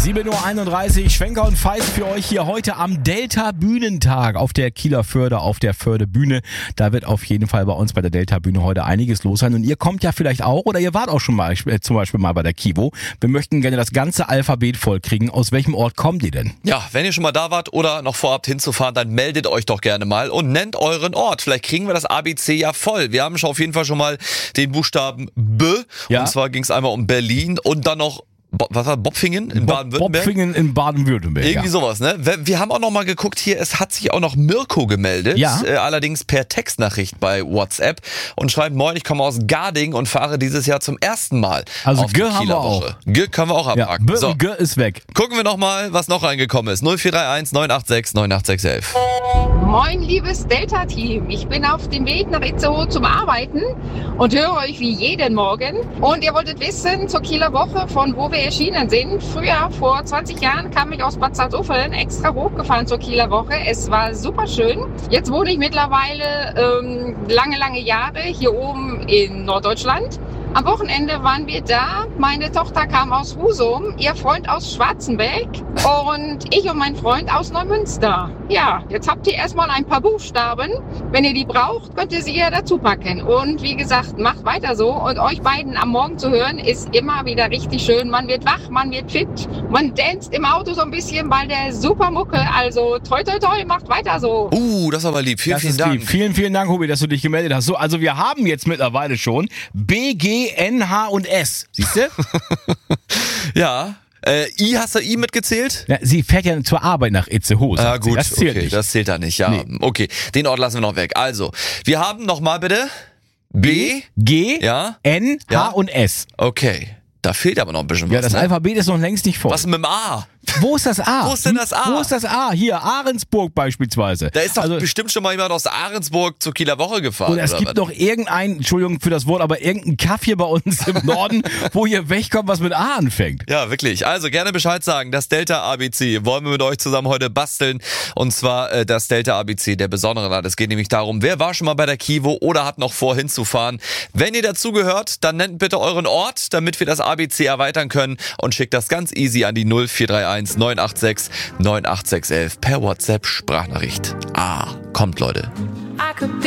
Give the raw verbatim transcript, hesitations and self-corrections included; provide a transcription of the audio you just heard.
sieben Uhr einunddreißig, Schwenker und Feist für euch hier heute am Delta Bühnentag auf der Kieler Förde, auf der Förde Bühne. Da wird auf jeden Fall bei uns bei der Delta Bühne heute einiges los sein. Und ihr kommt ja vielleicht auch oder ihr wart auch schon mal äh, zum Beispiel mal bei der Kivo. Wir möchten gerne das ganze Alphabet vollkriegen. Aus welchem Ort kommt ihr denn? Ja, wenn ihr schon mal da wart oder noch vorhabt hinzufahren, dann meldet euch doch gerne mal und nennt euren Ort. Vielleicht kriegen wir das A B C ja voll. Wir haben schon auf jeden Fall schon mal den Buchstaben B. Ja. Und zwar ging es einmal um Berlin und dann noch Bo- was war Bopfingen in Bo- Baden-Württemberg? Bopfingen in Baden-Württemberg. Irgendwie ja. sowas, ne? Wir, wir haben auch noch mal geguckt hier, es hat sich auch noch Mirko gemeldet, Ja. äh, allerdings per Textnachricht bei WhatsApp und schreibt: Moin, ich komme aus Garding und fahre dieses Jahr zum ersten Mal Also auf die G haben Kieler wir auch. Woche. G können wir auch Ja, abhaken. B so, und G ist weg. gucken wir noch mal, was noch reingekommen ist. null vier drei eins neun acht sechs neun acht sechs eins eins. Moin, liebes Delta-Team. Ich bin auf dem Weg nach Itzehoe zum Arbeiten und höre euch wie jeden Morgen. Und ihr wolltet wissen zur Kieler Woche, von wo wir erschienen sind. Früher, vor zwanzig Jahren, kam ich aus Bad Salzuflen extra hochgefahren zur Kieler Woche. Es war super schön. Jetzt wohne ich mittlerweile ähm, lange, lange Jahre hier oben in Norddeutschland. Am Wochenende waren wir da. Meine Tochter kam aus Husum, ihr Freund aus Schwarzenberg und ich und mein Freund aus Neumünster. Ja, jetzt habt ihr erstmal ein paar Buchstaben. Wenn ihr die braucht, könnt ihr sie ja dazu packen. Und wie gesagt, macht weiter so. Und euch beiden am Morgen zu hören, ist immer wieder richtig schön. Man wird wach, man wird fit. Man danst im Auto so ein bisschen bei der Supermucke. Also toi, toi, toi, macht weiter so. Uh, das ist aber lieb. Vielen, Das vielen ist Dank. lieb. Vielen, vielen Dank, Hubi, dass du dich gemeldet hast. So, also wir haben jetzt mittlerweile schon B, G, N, H und S. Siehst du? Ja. Äh, I, hast du I mitgezählt? Ja, sie fährt ja zur Arbeit nach Itzehoe. Ah, sagt sie. gut, Das zählt okay, nicht. das zählt da nicht, ja. Nee. Okay, den Ort lassen wir noch weg. Also, wir haben nochmal bitte B, G, ja, N, H Ja. und S. okay. Da fehlt aber noch ein bisschen Ja, was, das ne? Alphabet ist noch längst nicht voll. Was mit dem A? Wo ist das A? Wo ist denn das A? Wo ist das A? Hier, Ahrensburg beispielsweise. Da ist doch also, bestimmt schon mal jemand aus Ahrensburg zur Kieler Woche gefahren, und es oder gibt was? noch irgendein, Entschuldigung für das Wort, aber irgendein Kaff hier bei uns im Norden, wo ihr wegkommt, was mit A anfängt. Ja, wirklich. Also gerne Bescheid sagen. Das Delta A B C wollen wir mit euch zusammen heute basteln. Und zwar äh, das Delta A B C der besonderen Art. Es geht nämlich darum, wer war schon mal bei der Kivo oder hat noch vor hinzufahren. Wenn ihr dazugehört, dann nennt bitte euren Ort, damit wir das A B C erweitern können. Und schickt das ganz easy an die null vier drei eins neun acht sechs neun acht sechs eins eins per WhatsApp Sprachnachricht. Ah, kommt Leute. I could be